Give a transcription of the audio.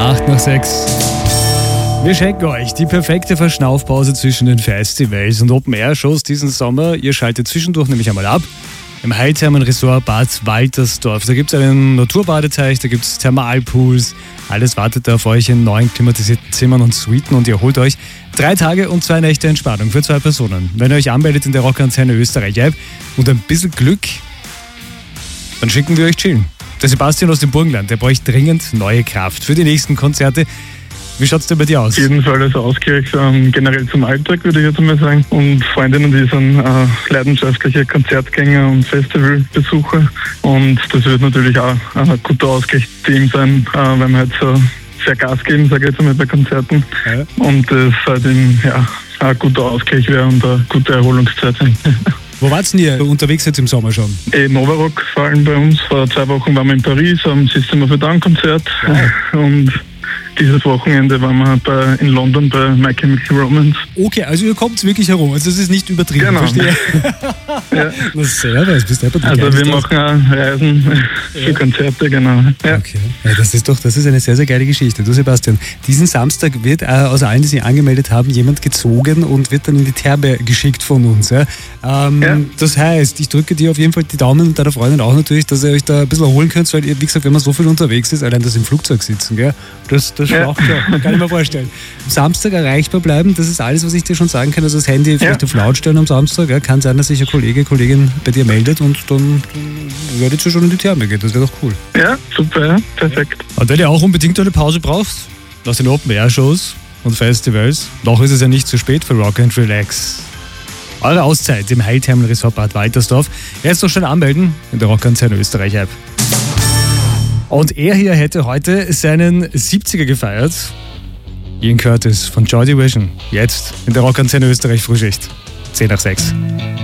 8:08. Wir schenken euch die perfekte Verschnaufpause zwischen den Festivals und Open-Air-Shows diesen Sommer. Ihr schaltet zwischendurch nämlich einmal ab. Im Heilthermen-Resort Bad Waltersdorf. Da gibt es einen Naturbadeteich, da gibt es Thermalpools. Alles wartet da auf euch in 9 klimatisierten Zimmern und Suiten und ihr holt euch 3 Tage und 2 Nächte Entspannung für 2 Personen. Wenn ihr euch anmeldet in der Rockantenne Österreich-App und ein bisschen Glück, dann schicken wir euch chillen. Der Sebastian aus dem Burgenland, der bräuchte dringend neue Kraft für die nächsten Konzerte. Wie schaut's denn bei dir aus? Auf jeden Fall als Ausgleich generell zum Alltag, würde ich jetzt einmal sagen. Und Freundinnen, die sind leidenschaftliche Konzertgänger und Festivalbesucher. Und das wird natürlich auch ein guter Ausgleich dem sein, wenn wir halt so sehr Gas geben, sage ich jetzt einmal, bei Konzerten. Ja. Und das halt ein guter Ausgleich wäre und eine gute Erholungszeit sein. Wo wart's denn ihr unterwegs jetzt im Sommer schon? Novarock vor allem bei uns. Vor 2 Wochen waren wir in Paris am System of a Down Konzert. Ja. Und dieses Wochenende waren wir in London bei My Chemical Romance. Okay, also ihr kommt wirklich herum. Also das ist nicht übertrieben, genau. Verstehe. Ja. Na sehr, was bist du bei Also wir machen auch Reisen für Konzerte, genau. Ja. Okay. Ja, das ist eine sehr, sehr geile Geschichte. Du Sebastian, diesen Samstag wird aus allen, die sich angemeldet haben, jemand gezogen und wird dann in die Therme geschickt von uns. Ja? Das heißt, ich drücke dir auf jeden Fall die Daumen und deiner Freundin auch natürlich, dass ihr euch da ein bisschen erholen könnt, weil ihr, wie gesagt, wenn man so viel unterwegs ist, allein das im Flugzeug sitzen, gell? Das schlaucht ja, kann ich mir vorstellen. Am Samstag erreichbar bleiben, das ist alles, was ich dir schon sagen kann. Also das Handy vielleicht auf laut stellen am Samstag. Ja? Kann sein, dass sich ein Kollegin bei dir meldet und dann werdet ihr schon in die Therme gehen. Das wäre doch cool. Ja, super, ja, perfekt. Und wenn ihr auch unbedingt eine Pause braucht, nach den Open-Air-Shows und Festivals, noch ist es ja nicht zu spät für Rock and Relax. Eure Auszeit im Heilthermen-Resort Bad Waltersdorf. Jetzt noch schnell anmelden in der Rockantenne Österreich-App. Und er hier hätte heute seinen 70er gefeiert. Ian Curtis von Joy Division. Jetzt in der Rockantenne Österreich Frühschicht. 10:06.